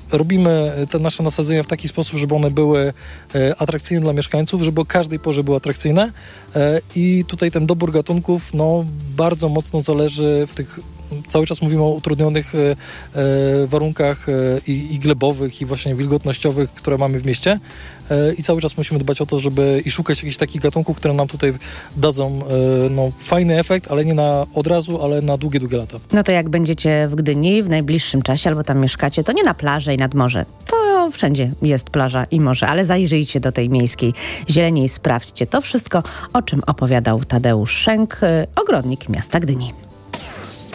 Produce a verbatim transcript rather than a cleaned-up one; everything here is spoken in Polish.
robimy te nasze nasadzenia w taki sposób, żeby one były atrakcyjne dla mieszkańców, żeby o każdej porze były atrakcyjne i tutaj ten dobór gatunków no, bardzo mocno zależy w tych, cały czas mówimy o utrudnionych warunkach i, i glebowych i właśnie wilgotnościowych, które mamy w mieście i cały czas musimy dbać o to, żeby i szukać jakichś takich gatunków, które nam tutaj dadzą no, fajny efekt, ale nie na od razu, ale na długie, długie lata. No to jak będziecie w Gdyni w najbliższym czasie albo tam mieszkacie, to nie na plaży i nad morze. To wszędzie jest plaża i morze, ale zajrzyjcie do tej miejskiej zieleni i sprawdźcie to wszystko, o czym opowiadał Tadeusz Szenk, ogrodnik miasta Gdyni.